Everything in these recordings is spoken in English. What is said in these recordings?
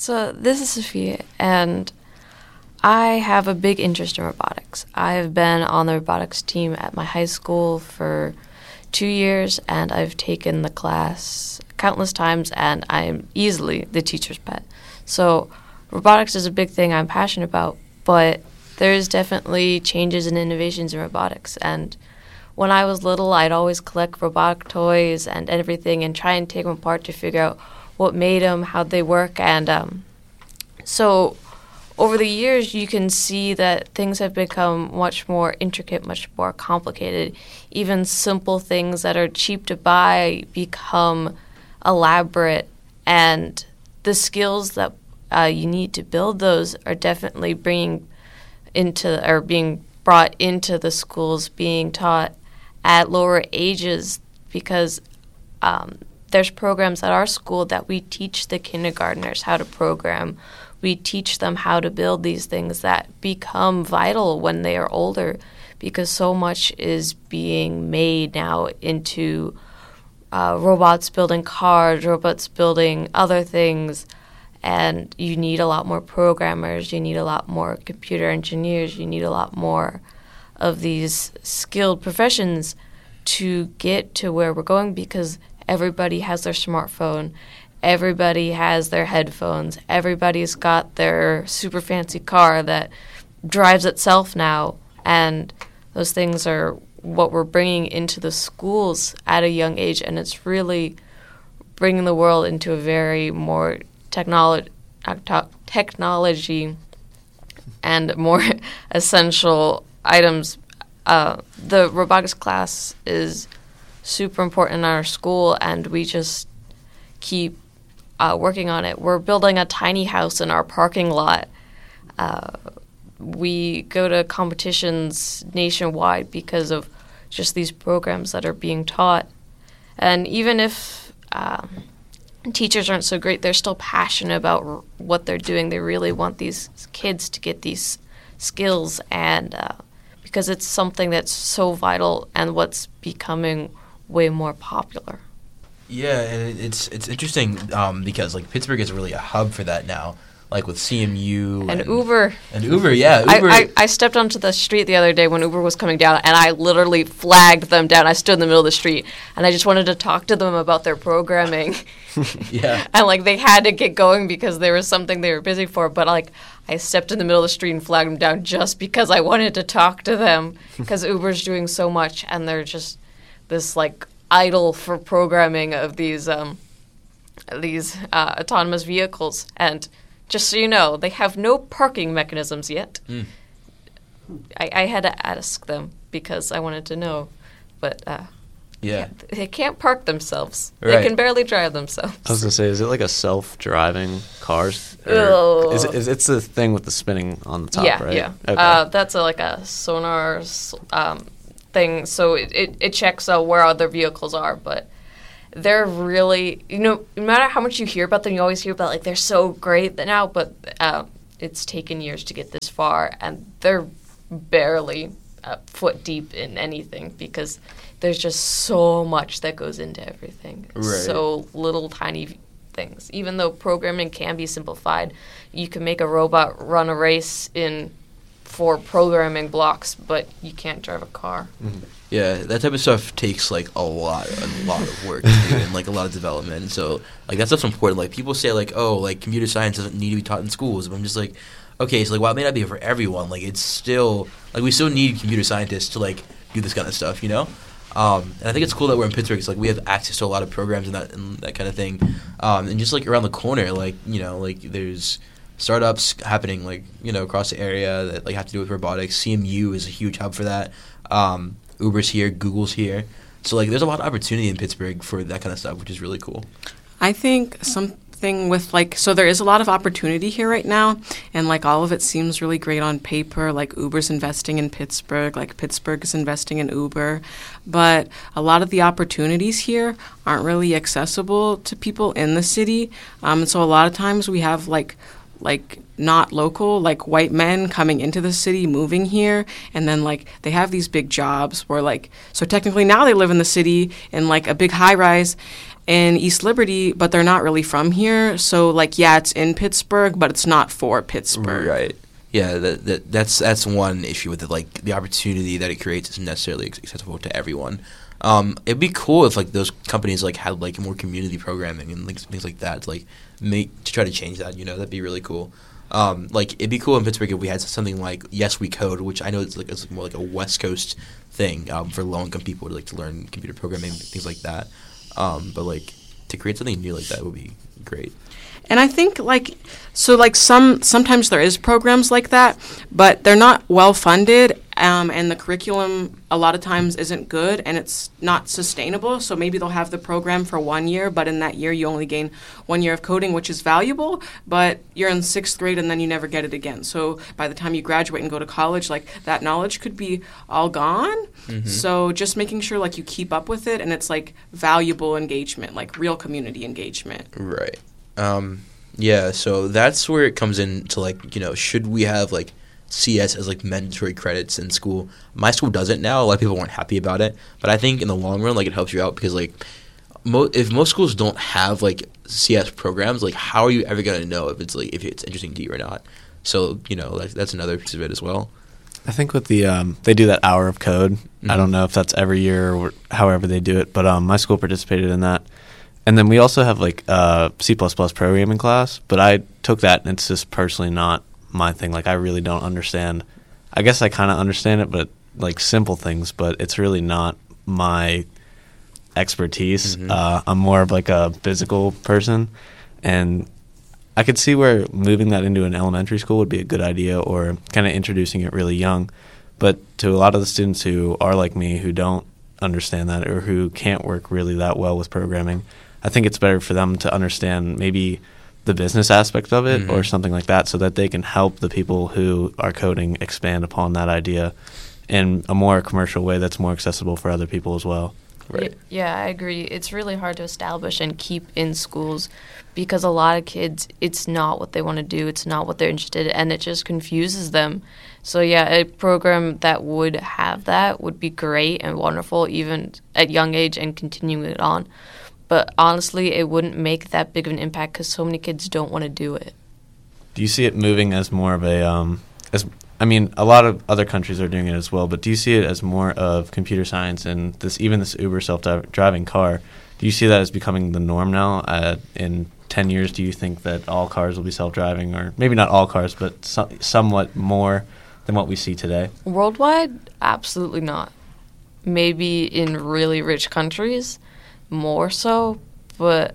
So this is Sophia, and I have a big interest in robotics. I've been on the robotics team at my high school for 2 years, and I've taken the class countless times, and I'm easily the teacher's pet. So robotics is a big thing I'm passionate about, but there's definitely changes and innovations in robotics. And when I was little, I'd always collect robotic toys and everything and try and take them apart to figure out what made them, how they work. And so over the years, you can see that things have become much more intricate, much more complicated. Even simple things that are cheap to buy become elaborate, and the skills that you need to build those are definitely being brought into the schools, being taught at lower ages, because there's programs at our school that we teach the kindergartners how to program. We teach them how to build these things that become vital when they are older, because so much is being made now into robots building cars, robots building other things, and you need a lot more programmers, you need a lot more computer engineers, you need a lot more of these skilled professions to get to where we're going, because everybody has their smartphone. Everybody has their headphones. Everybody's got their super fancy car that drives itself now. And those things are what we're bringing into the schools at a young age. And it's really bringing the world into a very more technology and more essential items. The robotics class is super important in our school, and we just keep working on it. We're building a tiny house in our parking lot. We go to competitions nationwide because of just these programs that are being taught. And even if teachers aren't so great, they're still passionate about what they're doing. They really want these kids to get these skills, and because it's something that's so vital and what's becoming way more popular. Yeah, and it's interesting because like Pittsburgh is really a hub for that now, like with CMU and Uber. And Uber, yeah. Uber. I stepped onto the street the other day when Uber was coming down, and I literally flagged them down. I stood in the middle of the street, and I just wanted to talk to them about their programming. Yeah. And like they had to get going because there was something they were busy for, but like I stepped in the middle of the street and flagged them down just because I wanted to talk to them, because Uber's doing so much, and they're just this like idol for programming of these autonomous vehicles. And just so you know, they have no parking mechanisms yet. I had to ask them because I wanted to know, but yeah, they can't park themselves. Right. They can barely drive themselves. I was gonna say, is it like a self-driving cars? Ugh. It's the thing with the spinning on the top, Yeah, right? yeah. Okay. That's like a sonar thing, so it checks out where other vehicles are, but they're really, no matter how much you hear about them, you always hear about like they're so great now, but it's taken years to get this far, and they're barely a foot deep in anything because there's just so much that goes into everything. Right. So little tiny things. Even though programming can be simplified, you can make a robot run a race in 4 programming blocks, but you can't drive a car. Mm-hmm. Yeah, that type of stuff takes like a lot of work to do and like a lot of development. And so like that stuff's important. Like people say like, oh, like computer science doesn't need to be taught in schools, but I'm just like, okay, so like while it may not be for everyone, like it's still like we still need computer scientists to like do this kind of stuff, you know? And I think it's cool that we're in Pittsburgh. It's like we have access to a lot of programs and that kind of thing. And just like around the corner, like, you know, like there's startups happening like, you know, across the area that like have to do with robotics. CMU is a huge hub for that. Uber's here, Google's here. So like there's a lot of opportunity in Pittsburgh for that kind of stuff, which is really cool. I think something with like, so there is a lot of opportunity here right now, and like all of it seems really great on paper, like Uber's investing in Pittsburgh, like Pittsburgh is investing in Uber, but a lot of the opportunities here aren't really accessible to people in the city. And so a lot of times we have like like not local, like white men coming into the city, moving here, and then like they have these big jobs where like, so technically now they live in the city in like a big high rise in East Liberty, but they're not really from here. So like, yeah, it's in Pittsburgh, but it's not for Pittsburgh. Right. Yeah, that's one issue with it. Like the opportunity that it creates isn't necessarily accessible to everyone. It'd be cool if like those companies like had like more community programming and like things like that to try to change that. That'd be really cool. Like it'd be cool in Pittsburgh if we had something like Yes We Code, which I know it's more like a West Coast thing for low income people to learn computer programming, things like that. But like to create something new like that would be great. And I think sometimes there is programs like that, but they're not well funded, and the curriculum a lot of times isn't good, and it's not sustainable. So maybe they'll have the program for 1 year, but in that year you only gain 1 year of coding, which is valuable, but you're in 6th grade and then you never get it again. So by the time you graduate and go to college, like that knowledge could be all gone. Mm-hmm. So just making sure like you keep up with it and it's like valuable engagement, like real community engagement. Right. Yeah, so that's where it comes into like, should we have like CS as like mandatory credits in school? My school doesn't now. A lot of people weren't happy about it, but I think in the long run, like it helps you out because like if most schools don't have like CS programs, like how are you ever gonna know if it's interesting to you or not? So that's another piece of it as well. I think with the they do that hour of code. Mm-hmm. I don't know if that's every year or however they do it, but my school participated in that. And then we also have like C++ programming class, but I took that and it's just personally not my thing. Like I really don't understand. I guess I kind of understand it, but like simple things, but it's really not my expertise. Mm-hmm. I'm more of like a physical person, and I could see where moving that into an elementary school would be a good idea, or kind of introducing it really young. But to a lot of the students who are like me, who don't understand that or who can't work really that well with programming, I think it's better for them to understand maybe the business aspect of it, mm-hmm. or something like that, so that they can help the people who are coding expand upon that idea in a more commercial way that's more accessible for other people as well. Right. Yeah, I agree. It's really hard to establish and keep in schools because a lot of kids, it's not what they want to do. It's not what they're interested in, and it just confuses them. So, yeah, a program that would have that would be great and wonderful even at young age and continuing it on. But honestly, it wouldn't make that big of an impact because so many kids don't want to do it. Do you see it moving as more of a a lot of other countries are doing it as well, but do you see it as more of computer science and this Uber self-driving car? Do you see that as becoming the norm now? In 10 years, do you think that all cars will be self-driving, or maybe not all cars, but somewhat more than what we see today? Worldwide, absolutely not. Maybe in really rich countries, more so, but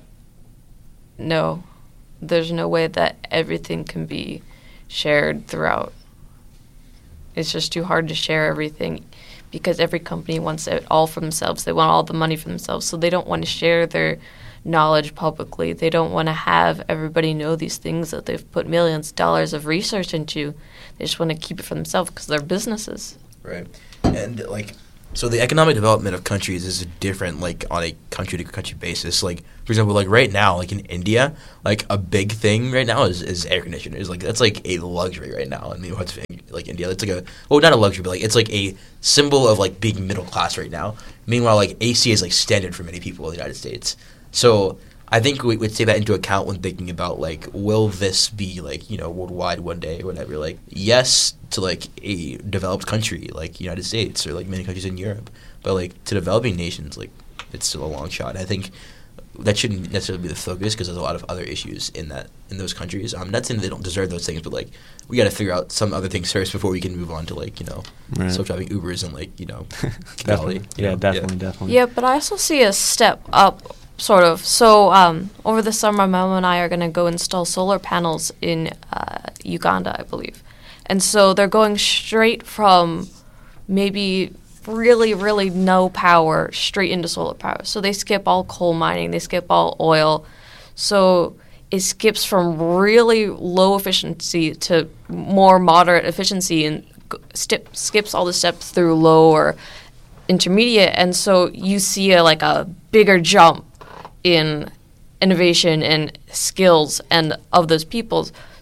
no, there's no way that everything can be shared throughout. It's just too hard to share everything because every company wants it all for themselves. They want all the money for themselves, so they don't want to share their knowledge publicly. They don't want to have everybody know these things that they've put millions of dollars of research into. They just want to keep it for themselves because they're businesses. Right. And so the economic development of countries is different, on a country-to-country basis. For example, right now, in India, a big thing right now is air conditioners. That's a luxury right now in India. It's not a luxury, but it's a symbol of being middle class right now. Meanwhile, AC is standard for many people in the United States. So I think we would take that into account when thinking about will this be worldwide one day or whatever. Yes to a developed country like United States or many countries in Europe, but to developing nations it's still a long shot. I think that shouldn't necessarily be the focus because there's a lot of other issues in those countries. I'm not saying they don't deserve those things, but we got to figure out some other things first before we can move on to right. self-driving Ubers and definitely. Definitely. Yeah, but I also see a step up. Sort of. So over the summer, Mom and I are going to go install solar panels in Uganda, I believe. And so they're going straight from maybe really, really no power straight into solar power. So they skip all coal mining. They skip all oil. So it skips from really low efficiency to more moderate efficiency and skips all the steps through low or intermediate. And so you see a bigger jump in innovation and skills and of those peoples.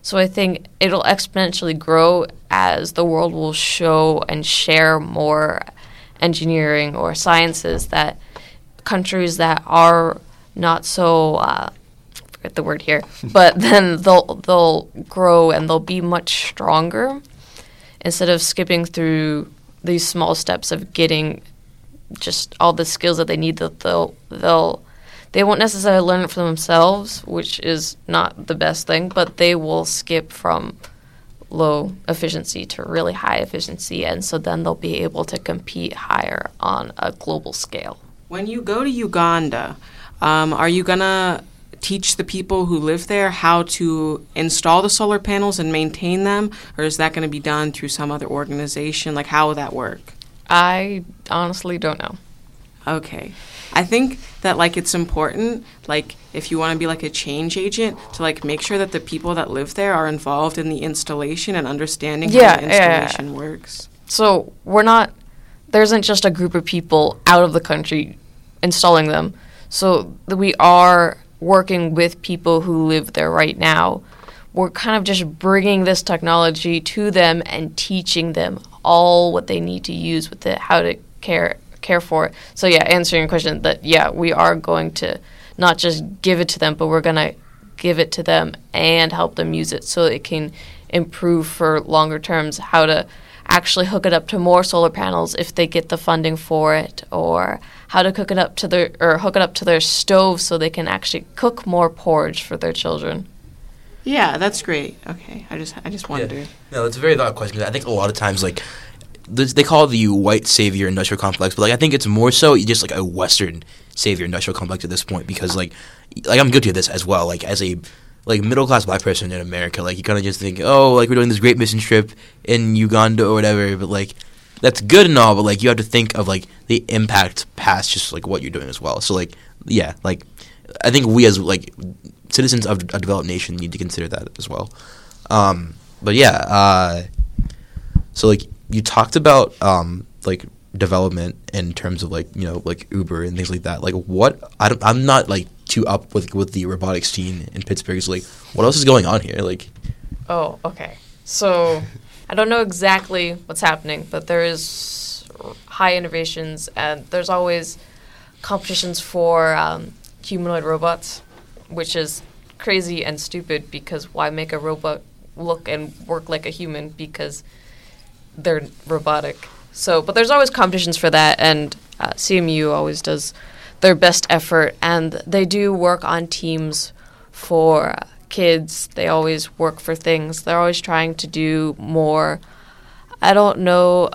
So I think it'll exponentially grow as the world will show and share more engineering or sciences that countries that are not so forget the word here, but then they'll grow and they'll be much stronger instead of skipping through these small steps of getting just all the skills that they need. That they won't necessarily learn it for themselves, which is not the best thing, but they will skip from low efficiency to really high efficiency, and so then they'll be able to compete higher on a global scale. When you go to Uganda, are you going to teach the people who live there how to install the solar panels and maintain them, or is that going to be done through some other organization? Like, how will that work? I honestly don't know. Okay. I think that, like, it's important, like, if you want to be, like, a change agent, to, like, make sure that the people that live there are involved in the installation and understanding how the installation works. So there isn't just a group of people out of the country installing them. So we are working with people who live there right now. We're kind of just bringing this technology to them and teaching them all what they need to use with it, how to care for it. So yeah, answering your question, that yeah, we are going to not just give it to them, but we're going to give it to them and help them use it so it can improve for longer terms, how to actually hook it up to more solar panels if they get the funding for it, or how to hook it up to their stove so they can actually cook more porridge for their children. Yeah, that's great. Okay, I just wondered. Yeah. No, it's a very valid question. I think a lot of times, like, they call it the white savior industrial complex, but like I think it's more so just like a Western savior industrial complex at this point, because like I'm guilty of this as well. Like, as a middle class black person in America, like, you kind of just think, oh, like, we're doing this great mission trip in Uganda or whatever, but like that's good and all, but like you have to think of like the impact past just like what you're doing as well. So like, yeah, like I think we as like citizens of a developed nation need to consider that as well. But yeah, so like you talked about like development in terms of like, you know, like Uber and things like that. Like, I'm not like too up with the robotics scene in Pittsburgh. So like, what else is going on here? Like, oh, okay. So I don't know exactly what's happening, but there is high innovations, and there's always competitions for humanoid robots, which is crazy and stupid, because why make a robot look and work like a human, because they're robotic. So, but there's always competitions for that, and CMU always does their best effort, and they do work on teams for kids. They always work for things. They're always trying to do more. I don't know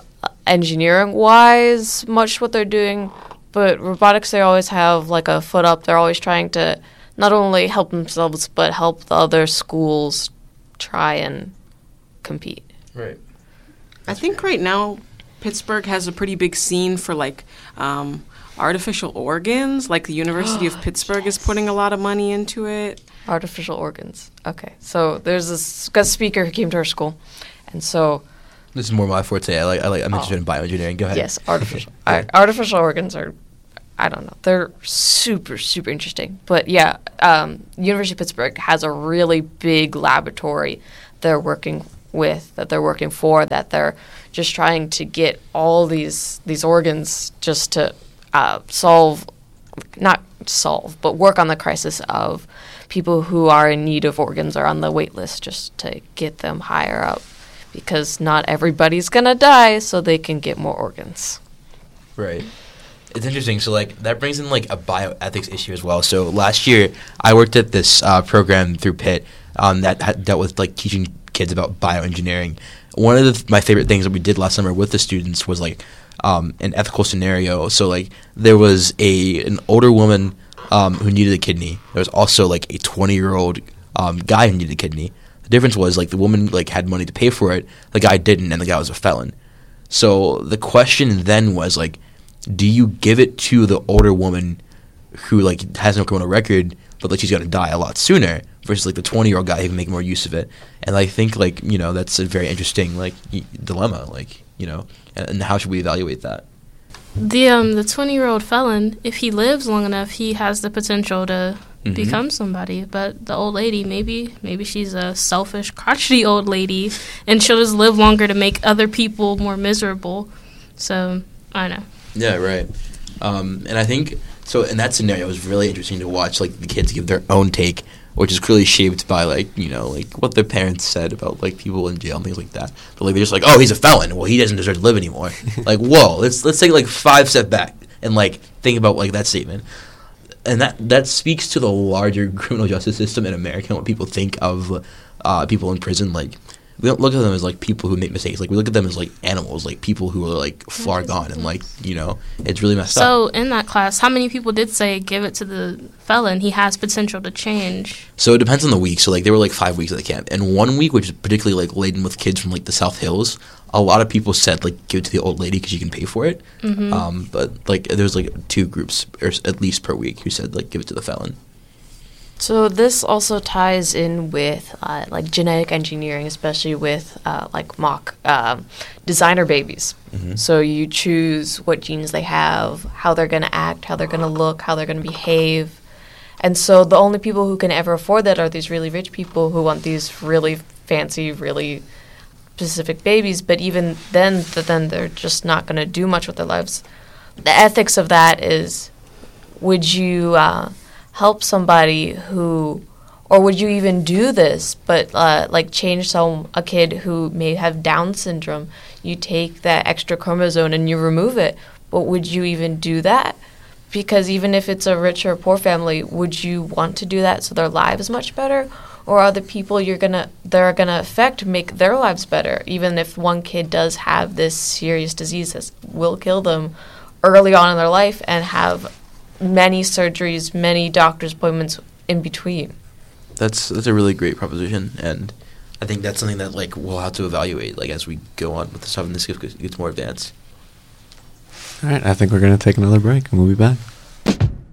engineering-wise much what they're doing, but robotics, they always have like a foot up. They're always trying to not only help themselves, but help the other schools try and compete. Right. I think right now Pittsburgh has a pretty big scene for like artificial organs. Like the University of Pittsburgh is putting a lot of money into it. Artificial organs. Okay. So there's this guest speaker who came to our school, and so this is more my forte. I'm interested in bioengineering. Go ahead. Yes, artificial organs are, I don't know, they're super, super interesting. But yeah, University of Pittsburgh has a really big laboratory they're working with, that they're working for, that they're just trying to get all these organs just to but work on the crisis of people who are in need of organs or on the wait list, just to get them higher up, because not everybody's going to die, so they can get more organs. Right. It's interesting. So, like, that brings in, like, a bioethics issue as well. So, last year, I worked at this program through Pitt that dealt with, like, teaching kids about bioengineering. One of my favorite things that we did last summer with the students was, like, an ethical scenario. So, like, there was an older woman who needed a kidney. There was also, like, a 20-year-old guy who needed a kidney. The difference was, like, the woman, like, had money to pay for it. The guy didn't, and the guy was a felon. So the question then was, like, do you give it to the older woman who, like, has no criminal record, but, like, she's going to die a lot sooner, versus, like, the 20-year-old guy who can make more use of it? And I think, like, you know, that's a very interesting, like, dilemma, like, you know, and how should we evaluate that? The 20-year-old felon, if he lives long enough, he has the potential to become somebody. But the old lady, maybe she's a selfish, crotchety old lady, and she'll just live longer to make other people more miserable. So, I don't know. Yeah, right. And I think, so in that scenario, it was really interesting to watch, like, the kids give their own take, which is clearly shaped by, like, you know, like, what their parents said about, like, people in jail and things like that. But, like, they're just like, oh, he's a felon. Well, he doesn't deserve to live anymore. Like, whoa, let's take, like, 5 steps back and, like, think about, like, that statement. And that speaks to the larger criminal justice system in America and what people think of people in prison. Like, we don't look at them as, like, people who make mistakes. Like, we look at them as, like, animals, like, people who are, like, far gone. And, like, you know, it's really messed up. So, in that class, how many people did say, give it to the felon? He has potential to change. So, it depends on the week. So, like, there were, like, 5 weeks at the camp. And one week, which is particularly, like, laden with kids from, like, the South Hills, a lot of people said, like, give it to the old lady because you can pay for it. But, like, there's, like, 2 groups, or at least per week, who said, like, give it to the felon. So this also ties in with like genetic engineering, especially with like mock designer babies. So you choose what genes they have, how they're going to act, how they're going to look, how they're going to behave. And so the only people who can ever afford that are these really rich people who want these really fancy, really specific babies. But even then they're just not going to do much with their lives. The ethics of that is, would you help somebody who, or would you even do this, but like change a kid who may have Down syndrome? You take that extra chromosome and you remove it, but would you even do that? Because even if it's a rich or poor family, would you want to do that so their lives much better? Or are the people they're gonna affect make their lives better, even if one kid does have this serious disease that will kill them early on in their life and have many surgeries, many doctor's appointments in between? That's a really great proposition, and I think that's something that, like, we'll have to evaluate, like, as we go on with the stuff and this gets more advanced. All right, I think we're going to take another break, and we'll be back.